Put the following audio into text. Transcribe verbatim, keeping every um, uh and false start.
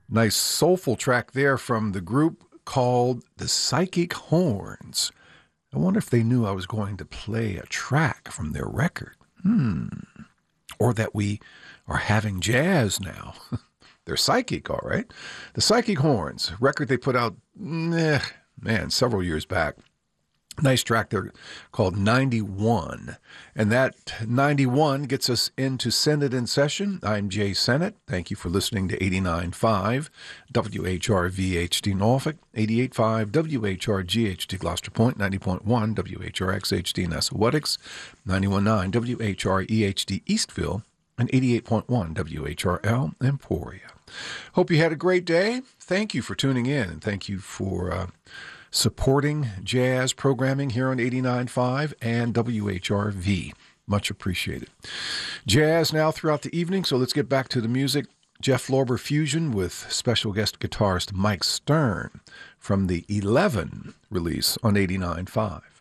Nice soulful track there from the group called the Psychic Horns. I wonder if they knew I was going to play a track from their record. Hmm. Or that we are having jazz now. They're psychic, all right. The Psychic Horns, record they put out, eh, man, several years back. Nice track there called ninety-one. And that ninety-one gets us into Senate in Session. I'm Jay Sennett. Thank you for listening to eighty-nine point five W H R V H D Norfolk, eighty-eight point five W H R G H D Gloucester Point, ninety point one W H R X H D Nessawetics, ninety-one point nine W H R E H D Eastville, and eighty-eight point one W H R L Emporia. Hope you had a great day. Thank you for tuning in, and thank you for Uh, supporting jazz programming here on eighty-nine point five and W H R V. Much appreciated. Jazz now throughout the evening, so let's get back to the music. Jeff Lorber Fusion with special guest guitarist Mike Stern from the eleven release on eighty-nine point five.